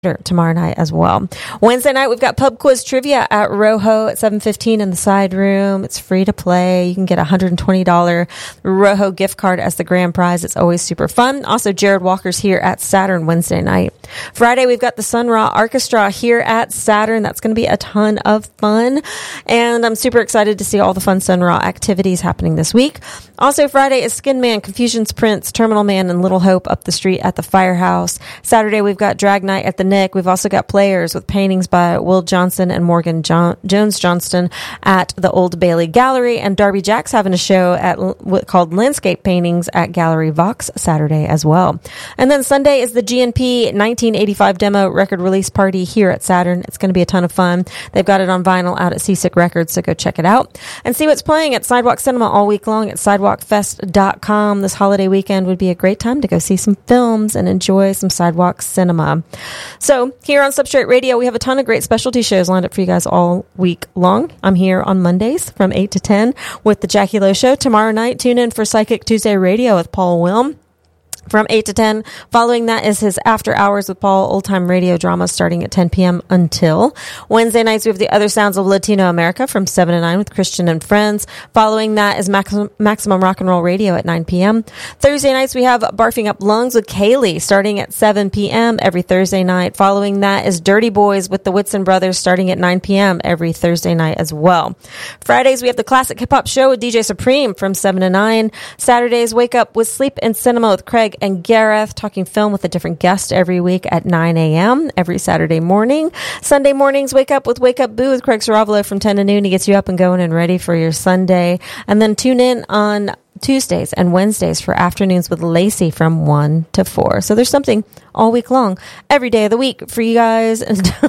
tomorrow night as well. Wednesday night, we've got pub quiz trivia at Rojo at 7:15 in the side room. It's free to play. You can get a $120 Rojo gift card as the grand prize. It's always super fun. Also, Jared Walker's here at Saturn Wednesday night. Friday, we've got the Sun Ra Orchestra here at Saturn. That's going to be a ton of fun. And I'm super excited to see all the fun Sun Ra activities happening this week. Also, Friday is Skin Man, Confusion's Prince, Terminal Man, and Little Hope up the street at the Firehouse. Saturday, we've got Drag Night at the Nick. We've also got Players with paintings by Will Johnson and Morgan Jones Johnston at the Old Bailey Gallery, and Darby Jack's having a show called Landscape Paintings at Gallery Vox Saturday as well. And then Sunday is the GNP 1985 demo record release party here at Saturn. It's going to be a ton of fun. They've got it on vinyl out at Seasick Records, so go check it out and see what's playing at Sidewalk Cinema all week long at sidewalkfest.com. This holiday weekend would be a great time to go see some films and enjoy some Sidewalk Cinema. So here on Substrate Radio, we have a ton of great specialty shows lined up for you guys all week long. I'm here on Mondays from 8 to 10 with the Jackie Lowe Show. Tomorrow night, tune in for Psychic Tuesday Radio with Paul Wilm from 8 to 10. Following that is his After Hours with Paul old time radio drama starting at 10 p.m. until Wednesday nights. We have the Other Sounds of Latino America from 7 to 9 with Christian and Friends. Following that is Maximum Rock and Roll Radio at 9 p.m. Thursday nights, we have Barfing Up Lungs with Kaylee starting at 7 p.m. every Thursday night. Following that is Dirty Boys with the Whitson Brothers starting at 9 p.m. every Thursday night as well. Fridays, we have the Classic Hip Hop Show with DJ Supreme from 7 to 9. Saturdays, Wake Up with Sleep and Cinema with Craig and Gareth, talking film with a different guest every week at 9 a.m. every Saturday morning. Sunday mornings, Wake Up with Wake Up Boo with Craig Saravalo from 10 to noon. He gets you up and going and ready for your Sunday. And then tune in on Tuesdays and Wednesdays for Afternoons with Lacey from 1 to 4. So there's something all week long, every day of the week for you guys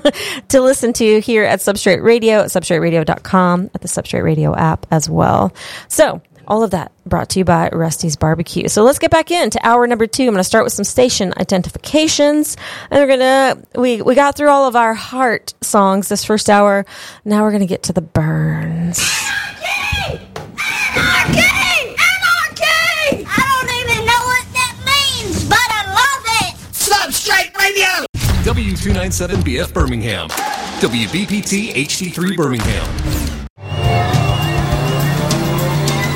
to listen to here at Substrate Radio, at substrateradio.com, at the Substrate Radio app as well. So all of that brought to you by Rusty's Barbecue. So let's get back into hour number 2. I'm going to start with some station identifications. And we got through all of our heart songs this first hour. Now we're going to get to the burns. Anarchy! Anarchy! Anarchy! I don't even know what that means, but I love it! Substrate Radio! W297BF Birmingham. WBPT HD3 Birmingham.